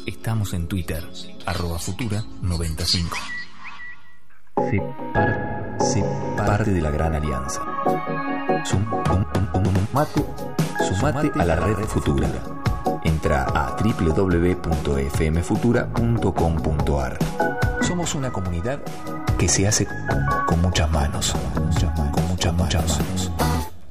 Estamos en Twitter, @futura95. Sé parte de la gran alianza. Sumate a la red Futura. Entra a www.fmfutura.com.ar. Somos una comunidad que se hace con muchas manos. Con muchas manos.